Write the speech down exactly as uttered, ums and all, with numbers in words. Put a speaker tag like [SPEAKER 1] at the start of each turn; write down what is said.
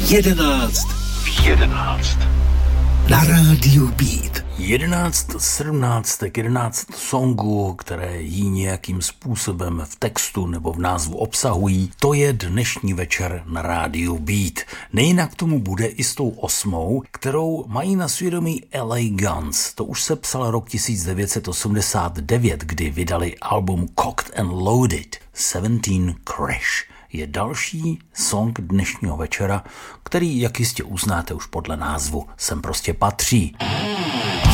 [SPEAKER 1] Jedenáct v jedenáct. Na rádiu Beat.
[SPEAKER 2] jedenáct sedmnáctek, jedenáct songů, které jí nějakým způsobem v textu nebo v názvu obsahují, to je dnešní večer na rádiu Beat. Nejinak tomu bude i s tou osmou, kterou mají na svědomí L A Guns. To už se psal rok devatenáct set osmdesát devět, kdy vydali album Cocked and Loaded. sedmnáct Crash je další song dnešního večera, který, jak jistě uznáte už podle názvu, sem prostě patří.